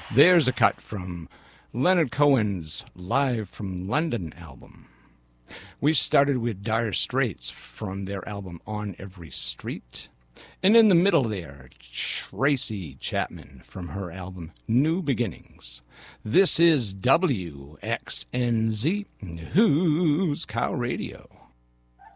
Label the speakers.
Speaker 1: There's a cut from Leonard Cohen's Live from London album. We started with Dire Straits from their album On Every Street. And in the middle there, Tracy Chapman from her album New Beginnings. This is WXNZ News Cow Radio.